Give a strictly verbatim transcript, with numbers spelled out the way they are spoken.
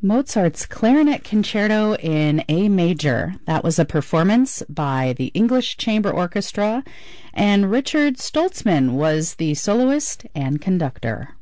Mozart's Clarinet Concerto in A Major. That was a performance by the English Chamber Orchestra, and Richard Stoltzman was the soloist and conductor.